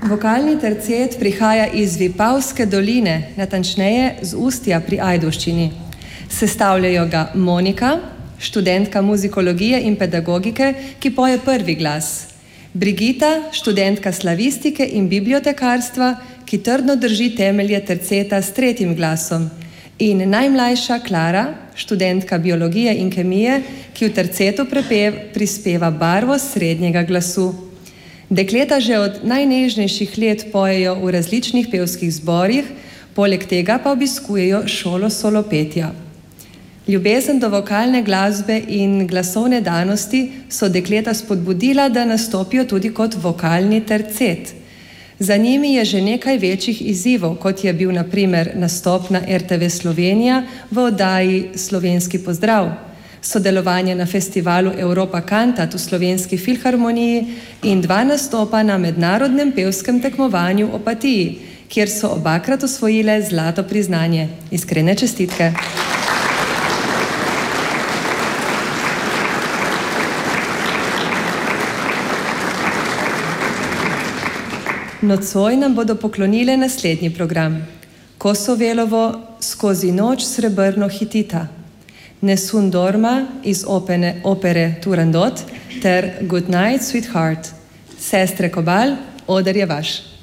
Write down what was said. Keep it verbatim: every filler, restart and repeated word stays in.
Vokalni tercet prihaja iz Vipavske doline, natančneje z Ustja pri Ajdovščini. Sestavljajo ga Monika, študentka muzikologije in pedagogike, ki poje prvi glas. Brigita, študentka slavistike in bibliotekarstva, ki trdno drži temelje terceta s tretjim glasom. In najmlajša Klara, študentka biologije in kemije, ki v tercetu prepev, prispeva barvo srednjega glasu. Dekleta že od najnežnejših let pojejo v različnih pevskih zborih, poleg tega pa obiskujejo šolo solopetja. Ljubezen do vokalne glasbe in glasovne danosti so dekleta spodbudila, da nastopijo tudi kot vokalni tercet. Za njimi je že nekaj večjih izzivov, kot je bil na primer nastop na er te ve Slovenija v oddaji Slovenski pozdrav, sodelovanje na festivalu Europa Cantat v Slovenski filharmoniji in dva nastopa na mednarodnem pevskem tekmovanju v Opatiji, kjer so obakrat osvojile zlato priznanje. Iskrene čestitke. Nocoj nam bodo poklonile naslednji program. Kosovelovo Skozi noč srebrno hitita, Nessun dorma iz opene, opere Turandot ter Good night, sweetheart. Sestre Kobal, oder je vaš.